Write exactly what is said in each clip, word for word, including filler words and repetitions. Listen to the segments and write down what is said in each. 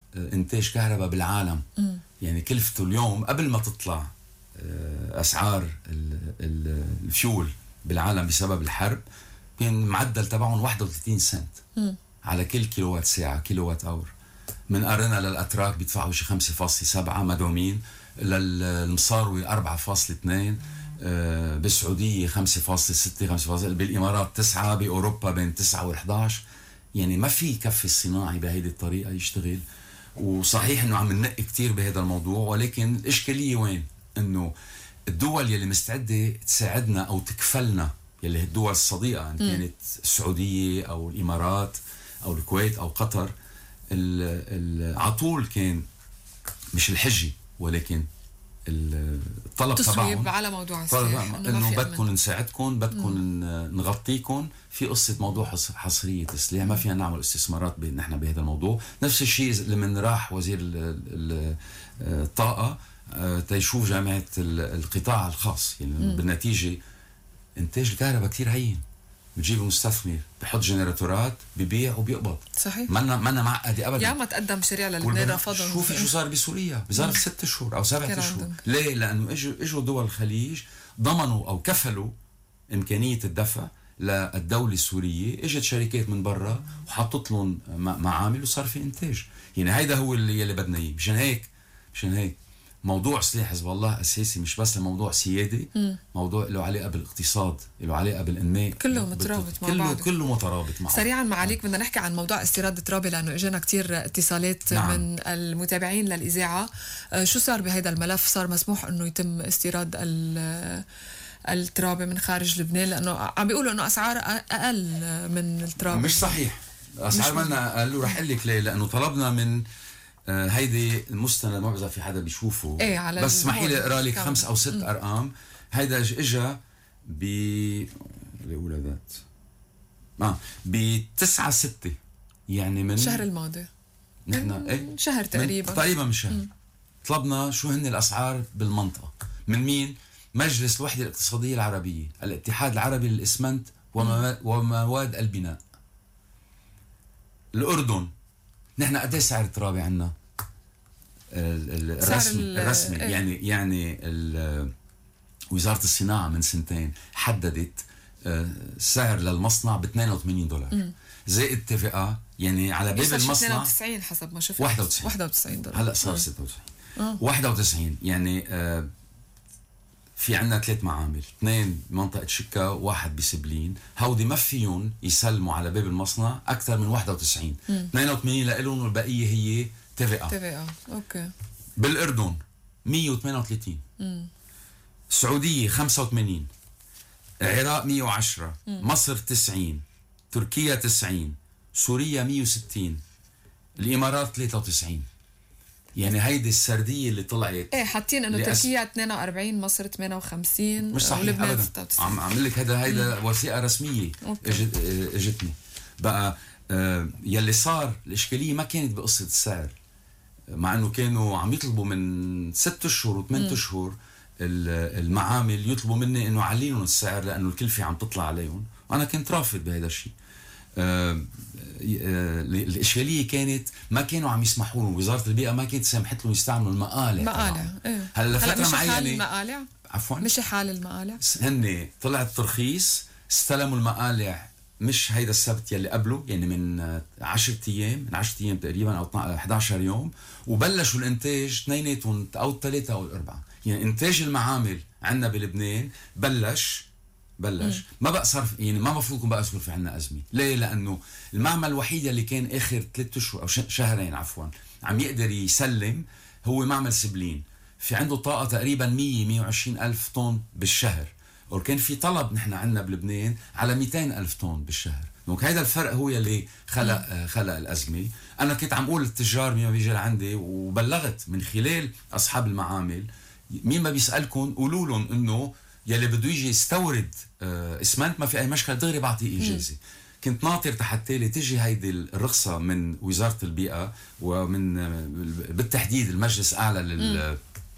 انتاج كهرباء بالعالم. م. يعني كلفته اليوم قبل ما تطلع اسعار الفيول بالعالم بسبب الحرب كان معدل تبعهم واحد وثلاثين سنت م. على كل كيلووات ساعه، كيلووات اور. من قارنا للاتراك بيدفعوا شي خمسة فاصلة سبعة مدعومين، للمصاروي أربعة فاصلة اثنين، بالسعوديه خمسة فاصلة ستة، خمسة فاصلة، بالامارات تسعة، باوروبا بين تسعة وإحدى عشر. يعني ما في كف الصناعي بهيدي الطريقه يشتغل. وصحيح انه عم ننقي كتير بهذا الموضوع، ولكن الاشكاليه وين؟ انه الدول يلي مستعده تساعدنا او تكفلنا، يلي الدول الصديقه ان كانت السعوديه او الامارات او الكويت او قطر، عطول كان مش الحجي ولكن الطلب تبعهم على موضوع السلاح انه بدكم نساعدكم، بدكم نغطيكم في قصه موضوع حصريه السلاح. ما فينا نعمل استثمارات نحن بهذا الموضوع. نفس الشيء لما راح وزير الطاقه تيشوف جامعه القطاع الخاص، يعني بالنتيجه انتاج الكهرباء كثير هين. بتجيب مستثمر بحط جنراتورات ببيع وبيقبض. صحيح. ما ما معقده ابدا. يا ما تقدم مشاريع للبنان رفضهم. شوفي شو صار بسوريا بظرف ست شهور او سبعة شهور. ليه؟ لانه اجوا اجوا دول الخليج ضمنوا او كفلوا امكانيه الدفع للدوله السوريه. اجت شركات من برا وحطت لهم معامل وصار في انتاج. يعني هيدا هو اللي يلي بدنا اياه. مشان هيك مشان هيك موضوع سلاح حزب الله اساسي، مش بس موضوع سيادي، م. موضوع له علاقه بالاقتصاد، له علاقه بالانماء، كله مترابط مع كله بعضه. كله مترابط مع بعض. سريعا معاليك بدنا نحكي عن موضوع استيراد الترابه، لانه اجانا كتير اتصالات نعم. من المتابعين للاذاعه. آه شو صار بهذا الملف؟ صار مسموح انه يتم استيراد الترابه من خارج لبنان، لانه عم بيقولوا انه اسعار اقل من الترابه. مش صحيح، اسعار مالنا اقل، ورح اقول لك ليه. لانه طلبنا من هيدي المستند، ما بعرف في حدا بيشوفه، ايه على بس اسمحي لي اقرا لك خمس او ست م. ارقام. هيدا اجى ب الاولى ذات اه ب تسعة ستة، يعني من الشهر الماضي. نحن ايه شهر تقريبا، تقريبا من شهر. م. طلبنا شو هن الاسعار بالمنطقه. من مين؟ مجلس الوحده الاقتصاديه العربيه، الاتحاد العربي للاسمنت ومواد البناء، الاردن. نحن قد ايه سعر الترابه عندنا؟ الرسمي الرسمي اه. يعني يعني وزاره الصناعه من سنتين حددت سعر للمصنع ب اثنين وثمانين دولار م. زائد تي في ا، يعني على باب المصنع اثنين وتسعين حسب ما شفت، واحد وتسعين واحد وتسعين دولار، هلا صار ستة وتسعين اه. واحد وتسعين. يعني آه في عنا ثلاث معامل، اثنين بمنطقة شكا وواحد بسبلين، هودي ما فيهم يسلموا على باب المصنع أكثر من واحد وتسعين. اثنين وثمانين لإلهم والبقية هي تي في آ. تي في آ، أوكي. بالأردن مية وثمانية وثلاثين، السعودية خمسة وثمانين، العراق مية وعشرة، مم. مصر تسعين، تركيا تسعين، سوريا مية وستين، الإمارات ثلاثة وتسعين. يعني هيدي السرديه اللي طلعت ايه حاطين انه تركيا اثنين وأربعين، مصر ثمانية وخمسين، مش صحيح ابدا. عم اعمل لك هذا هيدا وثيقه رسميه اجت اجتني بقى. آه يلي صار الاشكاليه ما كانت بقصه السعر، مع انه كانوا عم يطلبوا من ست اشهر وثمان اشهر المعامل يطلبوا مني انه علي لهم السعر لانه الكلفه عم تطلع عليهم، وانا كنت رافض بهذا الشيء. آه آه الاشكاليه كانت ما كانوا عم يسمحوا لهم، وزاره البيئه ما كانت سمحت لهم يستعملوا المقالع. مقالع ايه. هلا لفتره معينه حال المقالع عفوا مش حال المقالع، هن طلع الترخيص، استلموا المقالع مش هيدا السبت يلي قبله، يعني من عشرة ايام، من عشرة ايام تقريبا او احد عشر يوم، وبلشوا الانتاج اثنيناتهم او الثلاثه او الاربعه. يعني انتاج المعامل عندنا بلبنان بلش بلش م. ما بقى صار، يعني ما مفروض يكون بقى يصير في عنا أزمة. ليه؟ لأنه المعمل الوحيد اللي كان آخر ثلاثة أشهر أو شهرين عفوا عم يقدر يسلم هو معمل سبلين، في عنده طاقة تقريبا مية مية وعشرين ألف طن بالشهر، وكان في طلب نحن عنا بلبنان على مئتين ألف طن بالشهر. دونك هذا الفرق هو اللي خلق م. خلق الأزمة. أنا كنت عم أقول للتجار مين ما بيجي لعندي، وبلغت من خلال أصحاب المعامل، مين ما بيسألكم قولوا لهم إنه يلي بده يجي يستورد آه اسمنت ما في اي مشكله، دغري بعطيه اجازه. كنت ناطر تحت لي تجي هيدي الرخصه من وزاره البيئه ومن آه بالتحديد المجلس الاعلى لل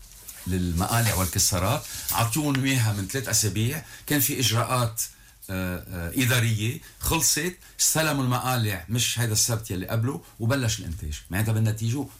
للمقالع والكسارات، عطيون اياها من ثلاث اسابيع. كان في اجراءات آه آه اداريه، خلصت، استلموا المقالع مش هيدا السبت يلي قبله، وبلش الانتاج. معناتها بالنتيجه